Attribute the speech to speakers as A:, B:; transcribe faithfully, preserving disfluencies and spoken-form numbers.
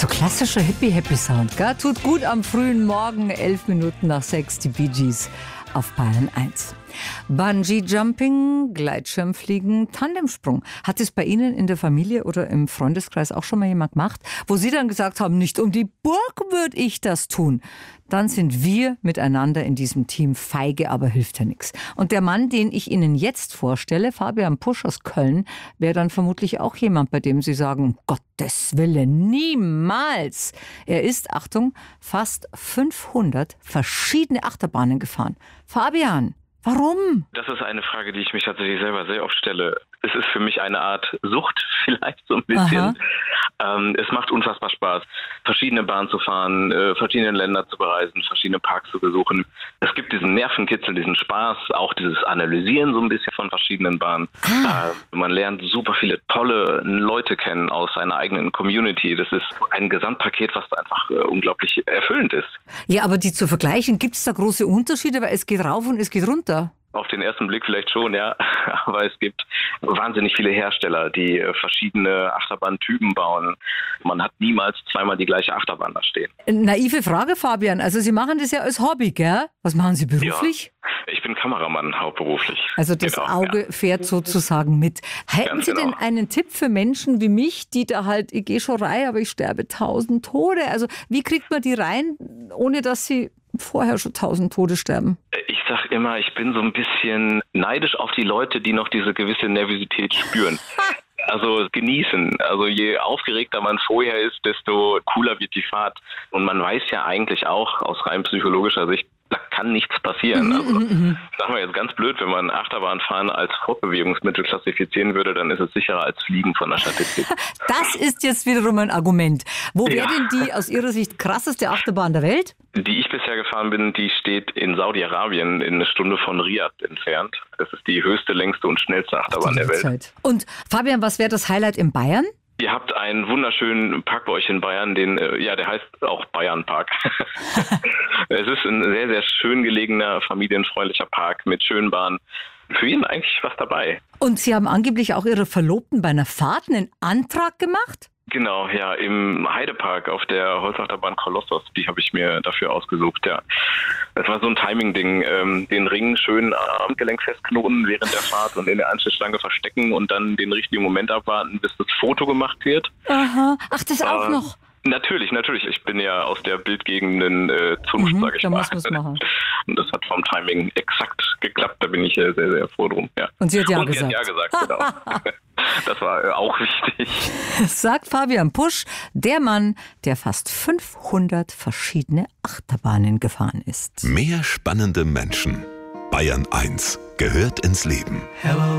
A: So klassischer Hippie-Happy-Sound, gell? Tut gut am frühen Morgen, elf Minuten nach sechs, die Bee Gees auf Bayern eins. Bungee-Jumping, Gleitschirmfliegen, Tandemsprung. Hat es bei Ihnen in der Familie oder im Freundeskreis auch schon mal jemand gemacht, wo Sie dann gesagt haben, nicht um die Burg würde ich das tun? Dann sind wir miteinander in diesem Team feige, aber hilft ja nichts. Und der Mann, den ich Ihnen jetzt vorstelle, Fabian Pusch aus Köln, wäre dann vermutlich auch jemand, bei dem Sie sagen, um Gottes Willen, niemals. Er ist, Achtung, fast fünfhundert verschiedene Achterbahnen gefahren. Fabian, warum?
B: Das ist eine Frage, die ich mich tatsächlich selber sehr oft stelle. Es ist für mich eine Art Sucht, vielleicht so ein bisschen. Ähm, es macht unfassbar Spaß, verschiedene Bahnen zu fahren, äh, verschiedene Länder zu bereisen, verschiedene Parks zu besuchen. Es gibt diesen Nervenkitzel, diesen Spaß, auch dieses Analysieren so ein bisschen von verschiedenen Bahnen. Ah. Äh, man lernt super viele tolle Leute kennen aus seiner eigenen Community. Das ist ein Gesamtpaket, was einfach äh, unglaublich erfüllend ist.
A: Ja, aber die zu vergleichen, gibt es da große Unterschiede? Weil es geht rauf und es geht runter.
B: Auf den ersten Blick vielleicht schon, ja. Aber es gibt wahnsinnig viele Hersteller, die verschiedene Achterbahntypen bauen. Man hat niemals zweimal die gleiche Achterbahn da stehen.
A: Naive Frage, Fabian. Also Sie machen das ja als Hobby, gell? Was machen Sie beruflich?
B: Ja, ich bin Kameramann hauptberuflich.
A: Also das genau, Auge ja. fährt sozusagen mit. Hätten Ganz Sie genau. denn einen Tipp für Menschen wie mich, die da halt, ich gehe schon rein, aber ich sterbe tausend Tode. Also wie kriegt man die rein, ohne dass sie vorher schon tausend Tode sterben?
B: Ich sag immer, ich bin so ein bisschen neidisch auf die Leute, die noch diese gewisse Nervosität spüren. Also genießen. Also je aufgeregter man vorher ist, desto cooler wird die Fahrt. Und man weiß ja eigentlich auch aus rein psychologischer Sicht, da kann nichts passieren. Also, sagen wir jetzt ganz blöd, wenn man Achterbahnfahren als Fortbewegungsmittel klassifizieren würde, dann ist es sicherer als Fliegen von der Statistik.
A: Das ist jetzt wiederum ein Argument. Wo wäre ja. denn die aus Ihrer Sicht krasseste Achterbahn der Welt?
B: Die ich bisher gefahren bin, die steht in Saudi-Arabien, in eine Stunde von Riyadh entfernt. Das ist die höchste, längste und schnellste Achterbahn der Welt.
A: Zeit. Und Fabian, was wäre das Highlight in Bayern?
B: Ihr habt einen wunderschönen Park bei euch in Bayern, den, ja, der heißt auch Bayernpark. Es ist ein sehr, sehr schön gelegener, familienfreundlicher Park mit schönen Bahnen. Für ihn eigentlich was dabei.
A: Und Sie haben angeblich auch Ihre Verlobten bei einer Fahrt einen Antrag gemacht?
B: Genau, ja, im Heidepark auf der Holzachterbahn Kolossos, die habe ich mir dafür ausgesucht, ja. Das war so ein Timing-Ding, ähm, den Ring schön am Handgelenk festknoten während der Fahrt und in der Anschlussschlange verstecken und dann den richtigen Moment abwarten, bis das Foto gemacht wird.
A: Aha, ach, das äh, auch noch?
B: Natürlich, natürlich. Ich bin ja aus der bildgebenden äh, Zunft,
A: mhm,
B: sage ich
A: da
B: mal.
A: Muss man's machen.
B: Und das hat vom Timing exakt geklappt, da bin ich äh, sehr, sehr froh drum. Ja.
A: Und sie hat ja
B: und
A: gesagt.
B: Sie hat ja gesagt, genau. Das war äh, auch wichtig.
A: Sagt Fabian Pusch, der Mann, der fast fünfhundert verschiedene Achterbahnen gefahren ist.
C: Mehr spannende Menschen. Bayern eins gehört ins Leben.
D: Hello.